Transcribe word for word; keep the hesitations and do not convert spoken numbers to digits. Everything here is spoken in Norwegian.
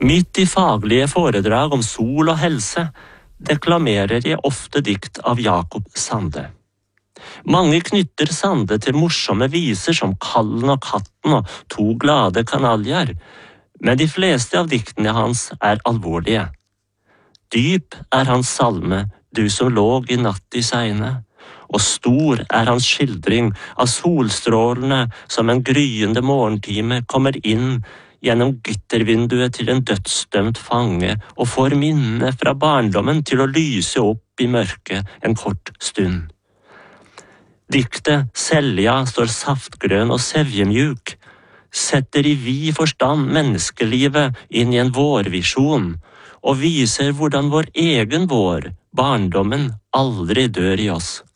Midt i faglige foredrag om sol og helse deklamerer jeg ofte dikt av Jakob Sande. Mange knytter Sande til morsomme viser som Kallen og katten og To glade kanaljer, men de fleste av diktene hans er alvorlige. Dyp er hans salme, Du som låg i natt i seine, og stor er hans skildring av solstrålene som en gryende morgentime kommer inn gjennom gittervinduet til en dødsdømt fange og får minnene fra barndommen til å lyse opp i mørket en kort stund. Diktet Selja står saftgrønn og sevjemjuk, setter i vid forstand menneskelivet inn i en vårvisjon, og viser hvordan vår egen vår, barndommen, aldri dør i oss.